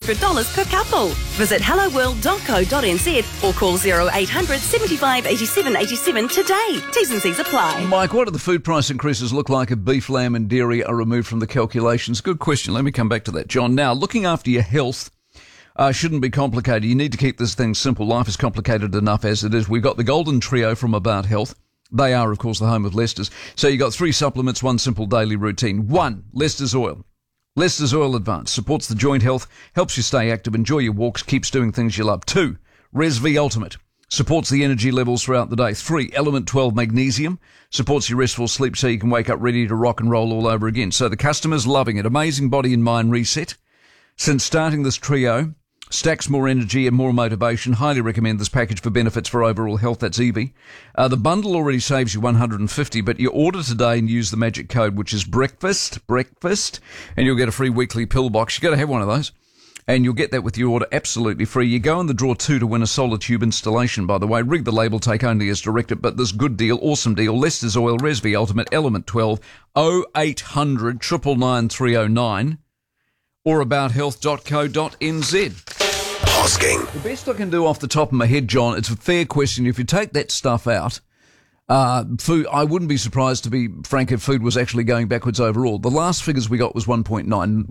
$100 per couple. Visit helloworld.co.nz or call 0800 75 87 87 today. T's and C's apply. Mike, what do the food price increases look like if beef, lamb and dairy are removed from the calculations? Good question. Let me come back to that, John. Now, looking after your health shouldn't be complicated. You need to keep this thing simple. Life is complicated enough as it is. We've got the Golden Trio from About Health. They are, of course, the home of Leicester's. So you've got 3 supplements, 1 simple daily routine. 1, Leicester's Oil. Leicester's Oil Advance supports the joint health, helps you stay active, enjoy your walks, keeps doing things you love. 2, Resv Ultimate. Supports the energy levels throughout the day. 3, Element 12 Magnesium. Supports your restful sleep so you can wake up ready to rock and roll all over again. So the customer's loving it. Amazing body and mind reset. Since starting this trio, stacks more energy and more motivation. Highly recommend this package for benefits for overall health. That's Evie. The bundle already saves you $150, but you order today and use the magic code, which is breakfast, and you'll get a free weekly pill box. You've got to have one of those. And you'll get that with your order absolutely free. You go in the draw 2 to win a solar tube installation, by the way. Rig the label, take only as directed. But this good deal, awesome deal, Leicester's Oil, Resv Ultimate, Element 12, 0800 999 309 or abouthealth.co.nz. Hosking. The best I can do off the top of my head, John, it's a fair question. If you take that stuff out, food, I wouldn't be surprised, to be frank, if food was actually going backwards overall. The last figures we got was 1.9.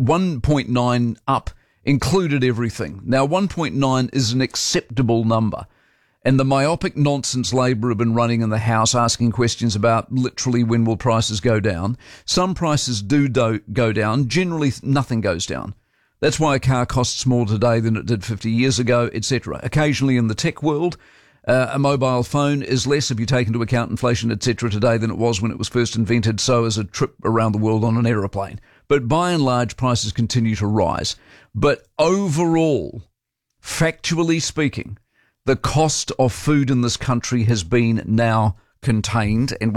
1.9 up included everything. Now, 1.9 is an acceptable number. And the myopic nonsense Labor have been running in the House, asking questions about literally when will prices go down. Some prices do go down. Generally, nothing goes down. That's why a car costs more today than it did 50 years ago, etc. Occasionally in the tech world, a mobile phone is less if you take into account inflation, etc. today than it was when it was first invented, so is a trip around the world on an aeroplane. But by and large, prices continue to rise. But overall, factually speaking, the cost of food in this country has been now contained, and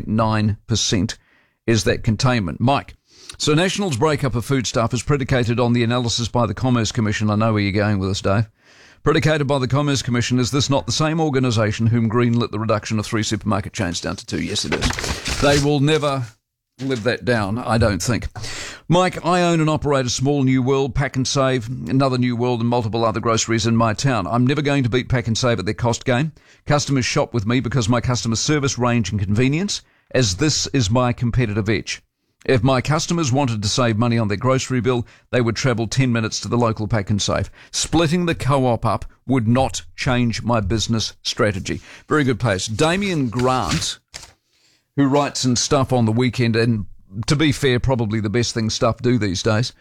1.9% is that containment. Mike, so National's breakup of foodstuff is predicated on the analysis by the Commerce Commission. I know where you're going with this, Dave. Predicated by the Commerce Commission, is this not the same organisation whom greenlit the reduction of 3 supermarket chains down to 2? Yes, it is. They will never live that down, I don't think. Mike, I own and operate a small New World, Pack and Save, another New World and multiple other groceries in my town. I'm never going to beat Pack and Save at their cost game. Customers shop with me because my customer service, range and convenience, as this is my competitive edge. If my customers wanted to save money on their grocery bill, they would travel 10 minutes to the local Pack and Save. Splitting the co-op up would not change my business strategy. Very good place. Damien Grant, who writes and stuff on the weekend, and to be fair, probably the best thing stuff do these days,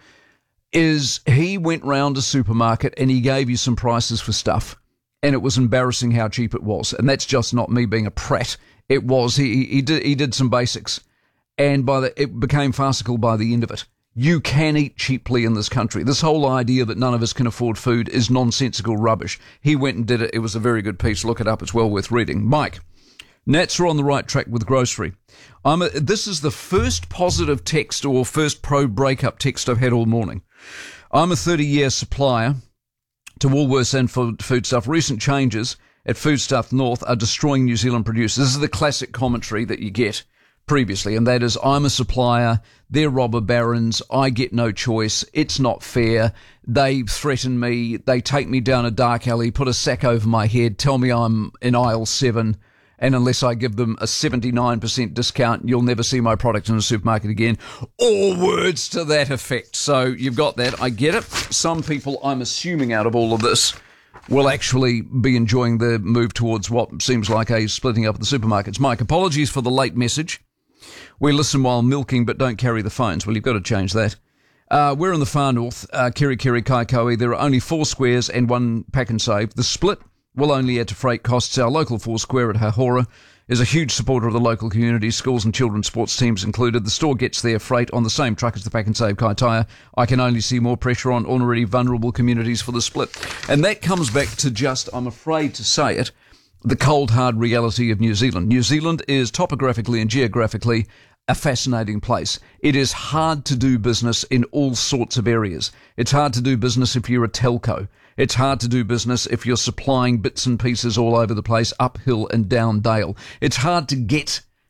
is he went round a supermarket and he gave you some prices for stuff, and it was embarrassing how cheap it was. And that's just not me being a prat. It was. He did some basics. And it became farcical by the end of it. You can eat cheaply in this country. This whole idea that none of us can afford food is nonsensical rubbish. He went and did it. It was a very good piece. Look it up. It's well worth reading. Mike, Nats are on the right track with grocery. This is the first positive text or first pro-breakup text I've had all morning. I'm a 30-year supplier to Woolworths and Foodstuff. Recent changes at Foodstuff North are destroying New Zealand producers. This is the classic commentary that you get previously, and that is, I'm a supplier, they're robber barons, I get no choice, it's not fair, they threaten me, they take me down a dark alley, put a sack over my head, tell me I'm in aisle 7, and unless I give them a 79% discount, you'll never see my product in a supermarket again, or words to that effect. So you've got that, I get it. Some people, I'm assuming out of all of this, will actually be enjoying the move towards what seems like a splitting up of the supermarkets. Mike, apologies for the late message. We listen while milking but don't carry the phones. Well, you've got to change that. We're in the far north, Kirikiri, Kaikoui. There are only 4 squares and 1 Pack and Save. The split will only add to freight costs. Our local 4 square at Hahora is a huge supporter of the local community, schools and children's sports teams included. The store gets their freight on the same truck as the Pack and Save Kaitaia. I can only see more pressure on already vulnerable communities for the split. And that comes back to just, I'm afraid to say it, the cold, hard reality of New Zealand. New Zealand is topographically and geographically a fascinating place. It is hard to do business in all sorts of areas. It's hard to do business if you're a telco. It's hard to do business if you're supplying bits and pieces all over the place, uphill and down dale. It's hard to get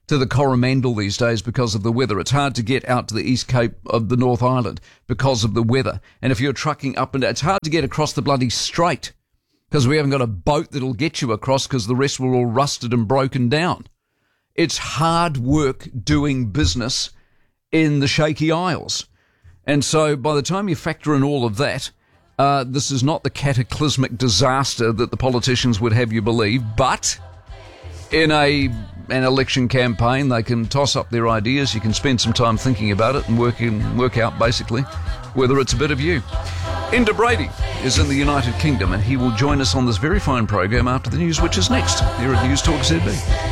to the Coromandel these days because of the weather. It's hard to get out to the East Cape of the North Island because of the weather. And if you're trucking up and down, it's hard to get across the bloody strait because we haven't got a boat that'll get you across because the rest were all rusted and broken down. It's hard work doing business in the Shaky Isles. And so by the time you factor in all of that, this is not the cataclysmic disaster that the politicians would have you believe, but in an election campaign, they can toss up their ideas. You can spend some time thinking about it and work out basically whether it's a bit of you. Enda Brady is in the United Kingdom, and he will join us on this very fine program after the news, which is next here at News Talk ZB.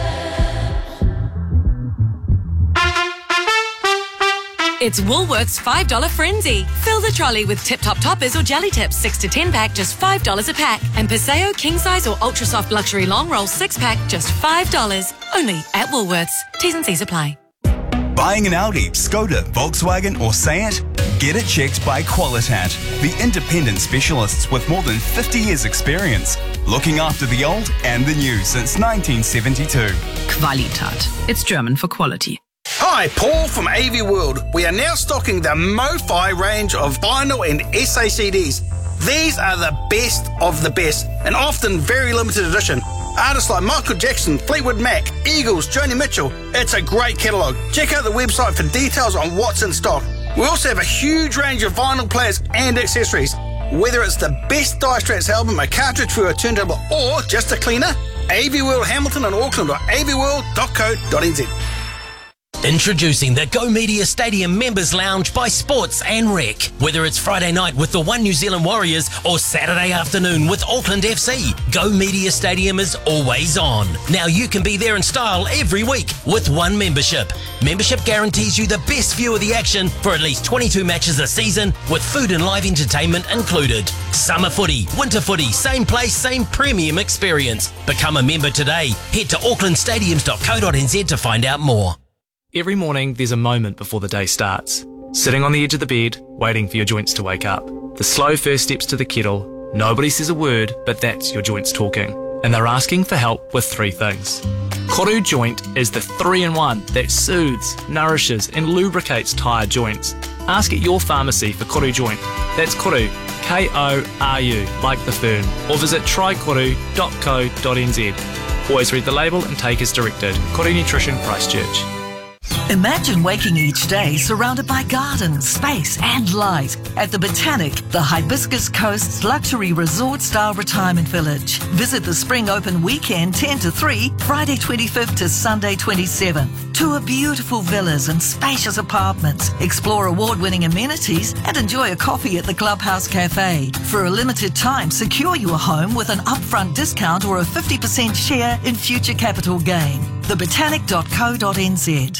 It's Woolworths $5 Frenzy. Fill the trolley with Tip Top Toppers or Jelly Tips 6 to 10 pack, just $5 a pack. And Paseo King Size or Ultra Soft Luxury Long Roll 6 pack, just $5. Only at Woolworths. T's and C's apply. Buying an Audi, Skoda, Volkswagen or Seat? Get it checked by Qualitat, the independent specialists with more than 50 years experience, looking after the old and the new since 1972. Qualitat. It's German for quality. Hi, Paul from AV World. We are now stocking the MoFi range of vinyl and SACDs. These are the best of the best and often very limited edition. Artists like Michael Jackson, Fleetwood Mac, Eagles, Joni Mitchell. It's a great catalogue. Check out the website for details on what's in stock. We also have a huge range of vinyl players and accessories. Whether it's the best Dire Straits album, a cartridge for a turntable, or just a cleaner, AV World Hamilton and Auckland or avworld.co.nz. Introducing the Go Media Stadium Members Lounge by Sports and Rec. Whether it's Friday night with the One New Zealand Warriors or Saturday afternoon with Auckland FC, Go Media Stadium is always on. Now you can be there in style every week with one membership. Membership guarantees you the best view of the action for at least 22 matches a season with food and live entertainment included. Summer footy, winter footy, same place, same premium experience. Become a member today. Head to aucklandstadiums.co.nz to find out more. Every morning, there's a moment before the day starts. Sitting on the edge of the bed, waiting for your joints to wake up. The slow first steps to the kettle. Nobody says a word, but that's your joints talking. And they're asking for help with 3 things. Koru Joint is the 3-in-1 that soothes, nourishes and lubricates tired joints. Ask at your pharmacy for Koru Joint. That's Koru, K-O-R-U, like the fern. Or visit trykoru.co.nz. Always read the label and take as directed. Koru Nutrition, Christchurch. Imagine waking each day surrounded by gardens, space and light at the Botanic, the Hibiscus Coast's luxury resort-style retirement village. Visit the Spring Open Weekend 10 to 3, Friday 25th to Sunday 27th. Tour beautiful villas and spacious apartments, explore award-winning amenities and enjoy a coffee at the Clubhouse Cafe. For a limited time, secure your home with an upfront discount or a 50% share in future capital gain. thebotanic.co.nz.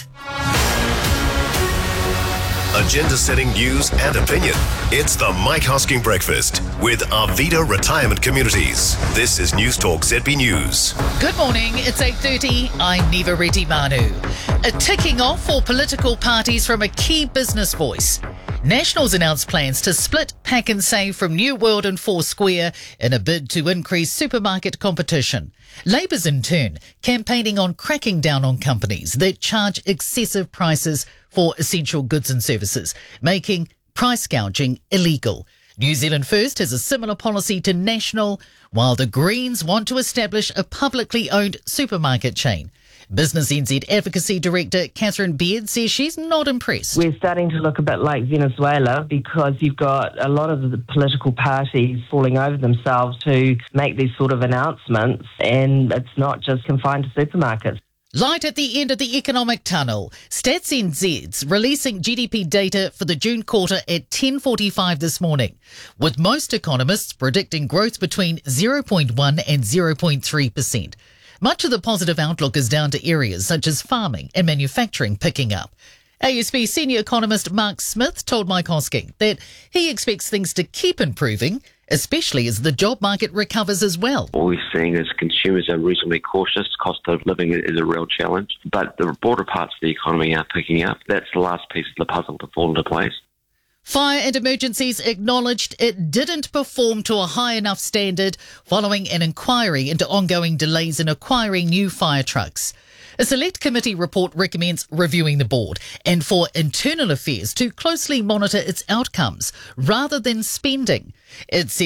Agenda-setting news and opinion. It's the Mike Hosking Breakfast with Arvida Retirement Communities. This is News Talk ZB News. Good morning, it's 8:30. I'm Neva Reddy Manu. A ticking off for political parties from a key business voice. Nationals announced plans to split Pack and Save from New World and Foursquare in a bid to increase supermarket competition. Labour's in turn campaigning on cracking down on companies that charge excessive prices for essential goods and services, making price gouging illegal. New Zealand First has a similar policy to National, while the Greens want to establish a publicly owned supermarket chain. Business NZ Advocacy Director Catherine Beard says she's not impressed. We're starting to look a bit like Venezuela because you've got a lot of the political parties falling over themselves to make these sort of announcements, and it's not just confined to supermarkets. Light at the end of the economic tunnel. Stats NZ's releasing GDP data for the June quarter at 10:45 this morning, with most economists predicting growth between 0.1 and 0.3%. Much of the positive outlook is down to areas such as farming and manufacturing picking up. ASB senior economist Mark Smith told Mike Hosking that he expects things to keep improving, especially as the job market recovers as well. What we're seeing is consumers are reasonably cautious. Cost of living is a real challenge, but the broader parts of the economy are picking up. That's the last piece of the puzzle to fall into place. Fire and Emergencies acknowledged it didn't perform to a high enough standard following an inquiry into ongoing delays in acquiring new fire trucks. A select committee report recommends reviewing the board and for internal affairs to closely monitor its outcomes rather than spending. It says